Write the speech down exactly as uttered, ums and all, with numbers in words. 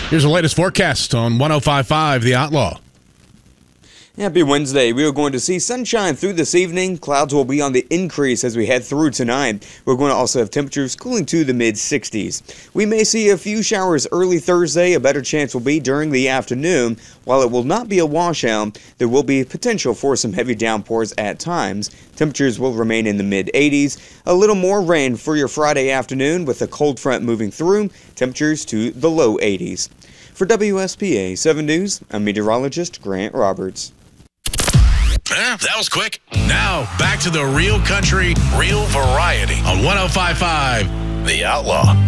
Here's the latest forecast on one oh five point five The Outlaw. Happy Wednesday. We are going to see sunshine through this evening. Clouds will be on the increase as we head through tonight. We're going to also have temperatures cooling to the mid sixties. We may see a few showers early Thursday. A better chance will be during the afternoon. While it will not be a washout, there will be potential for some heavy downpours at times. Temperatures will remain in the mid eighties. A little more rain for your Friday afternoon with a cold front moving through. Temperatures to the low eighties. For W S P A seven News, I'm meteorologist Grant Roberts. Eh, that was quick. Now, back to the real country, real variety on one oh five point five The Outlaw.